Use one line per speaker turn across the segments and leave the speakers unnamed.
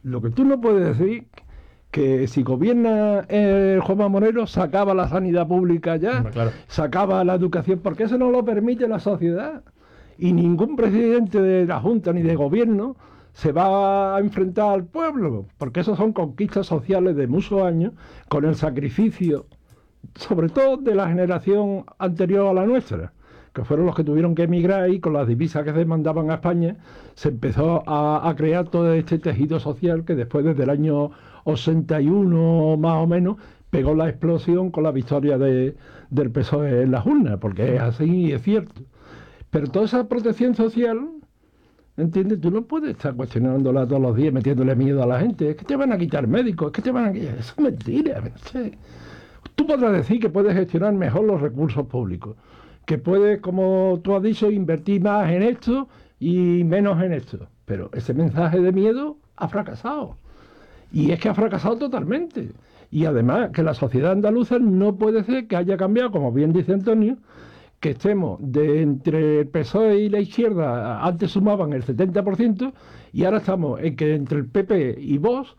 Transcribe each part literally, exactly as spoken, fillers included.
Lo que tú no puedes decir que si gobierna eh, Juanma Moreno se acaba la sanidad pública ya,
Claro.
se acaba la educación, porque eso no lo permite la sociedad. Y ningún presidente de la Junta ni de gobierno se va a enfrentar al pueblo, porque eso son conquistas sociales de muchos años, con el sacrificio, sobre todo de la generación anterior a la nuestra, que fueron los que tuvieron que emigrar y con las divisas que se mandaban a España se empezó a, a crear todo este tejido social que después, desde el año ochenta y uno más o menos, pegó la explosión con la victoria de, del P S O E en las urnas, porque es así y es cierto. Pero toda esa protección social, ¿entiendes? Tú no puedes estar cuestionándola todos los días, metiéndole miedo a la gente. Es que te van a quitar médicos, es que te van a quitar... Eso es mentira, no sé. Tú podrás decir que puedes gestionar mejor los recursos públicos, que puedes, como tú has dicho, invertir más en esto y menos en esto. Pero ese mensaje de miedo ha fracasado. Y es que ha fracasado totalmente. Y además que la sociedad andaluza no puede ser que haya cambiado, como bien dice Antonio, que estemos de entre el P S O E y la izquierda, antes sumaban el setenta por ciento, y ahora estamos en que entre el P P y Vox,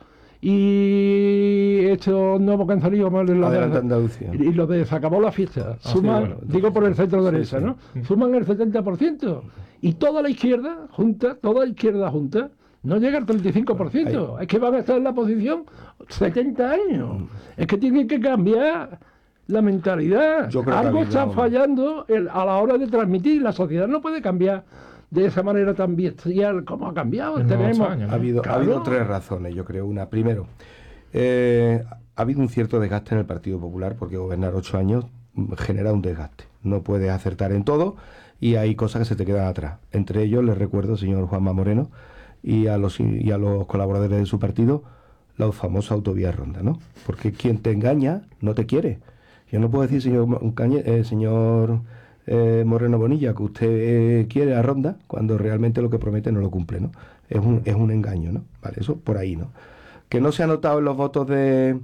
y estos nuevos que han salido más de la
Adelante Andalucía.
y lo de se acabó la fiesta,
Ah,
suman,
sí, bueno,
digo por el centro derecha,
sí,
¿no?
sí.
Suman el setenta por ciento. Y toda la izquierda junta, toda la izquierda junta, no llega al treinta y cinco por ciento.
Bueno,
es que van a estar en la posición setenta años. Es que tienen que cambiar la mentalidad.
Yo creo que
Algo
ha habido-
está fallando el- a la hora de transmitir. La sociedad no puede cambiar de esa manera tan bestial como ha cambiado.
En
Tenemos,
ocho años,
Ha habido,
Claro.
ha habido tres razones, yo creo. Una, primero, eh, ha habido un cierto desgaste en el Partido Popular, porque gobernar ocho años mm, genera un desgaste. No puedes acertar en todo y hay cosas que se te quedan atrás. Entre ellos, les recuerdo, señor Juanma Moreno, y a los, y a los colaboradores de su partido, la famosa autovía Ronda, ¿no? Porque quien te engaña no te quiere. Yo no puedo decir, señor, Mo- Cañe- eh, señor eh, Moreno Bonilla, que usted eh, quiere a Ronda cuando realmente lo que promete no lo cumple, ¿no? Es un, es un engaño, ¿no? Vale, eso por ahí, ¿no? Que no se ha notado en los votos de,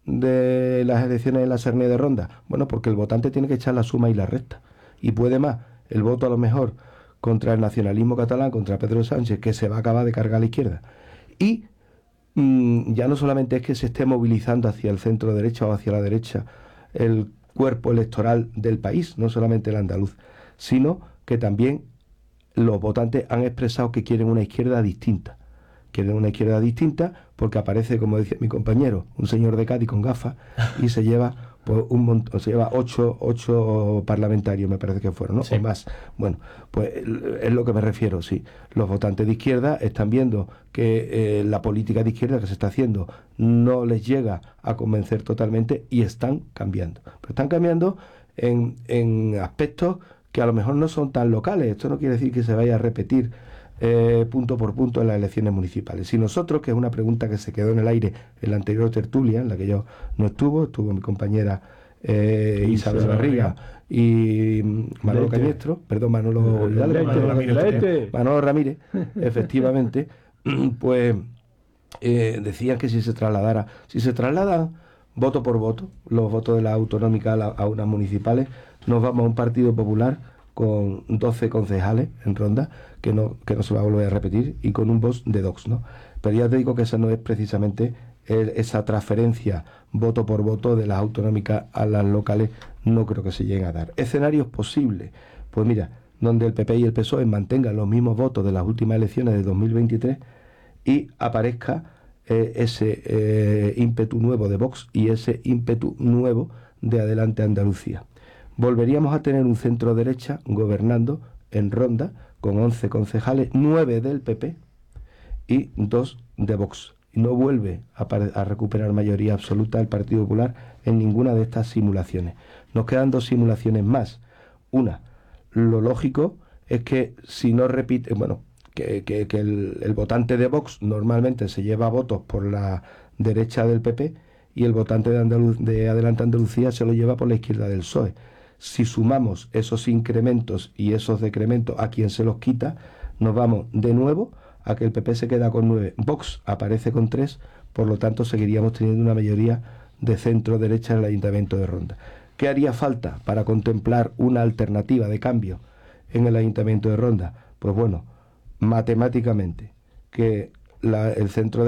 de las elecciones en la Sernía de Ronda. Bueno, porque el votante tiene que echar la suma y la resta. Y puede más el voto a lo mejor contra el nacionalismo catalán, contra Pedro Sánchez, que se va a acabar de cargar a la izquierda. Y mm, ya no solamente es que se esté movilizando hacia el centro derecha o hacia la derecha el cuerpo electoral del país, no solamente el andaluz, sino que también los votantes han expresado que quieren una izquierda distinta. Quieren una izquierda distinta porque aparece, como decía mi compañero, un señor de Cádiz con gafas y se lleva pues un montón, se lleva ocho, ocho parlamentarios, me parece que fueron, ¿no?
Sí.
O más. Bueno, pues es lo que me refiero, sí. Los votantes de izquierda están viendo que eh, la política de izquierda que se está haciendo no les llega a convencer totalmente y están cambiando. Pero están cambiando en, en aspectos que a lo mejor no son tan locales. Esto no quiere decir que se vaya a repetir eh, punto por punto en las elecciones municipales. Si nosotros, que es una pregunta que se quedó en el aire en la anterior tertulia, en la que yo no estuvo, estuvo mi compañera eh, Isabel Barriga y Manolo
Leite.
Cañestro, perdón, Manolo, dale,
Leite,
Manolo Ramírez,
Leite.
Manolo Ramírez, efectivamente, pues eh, decían que si se trasladara, si se trasladan voto por voto, los votos de las autonómicas a, la- a unas municipales, nos vamos a un Partido Popular con doce concejales en Ronda, que no, que no se va a volver a repetir, y con un voto de Docs, ¿no? Pero ya te digo que esa no es precisamente el- esa transferencia voto por voto de las autonómicas a las locales, no creo que se lleguen a dar. Escenarios posibles, pues mira, donde el P P y el P S O E mantengan los mismos votos de las últimas elecciones de dos mil veintitrés y aparezca eh, ese eh, ímpetu nuevo de Vox y ese ímpetu nuevo de Adelante Andalucía. Volveríamos a tener un centro derecha gobernando en Ronda con once concejales, nueve del P P y dos de Vox. Y no vuelve a, pare- a recuperar mayoría absoluta el Partido Popular en ninguna de estas simulaciones. Nos quedan dos simulaciones más. Una, lo lógico es que si no repite, bueno, que, que- que el, el votante de Vox normalmente se lleva votos por la derecha del P P y el votante de, Andaluz, de Adelante Andalucía se lo lleva por la izquierda del P S O E. Si sumamos esos incrementos y esos decrementos a quien se los quita, nos vamos de nuevo a que el P P se queda con nueve, Vox aparece con tres, por lo tanto seguiríamos teniendo una mayoría de centro-derecha en el Ayuntamiento de Ronda. ¿Qué haría falta para contemplar una alternativa de cambio en el Ayuntamiento de Ronda? Pues bueno, matemáticamente, que la- el centro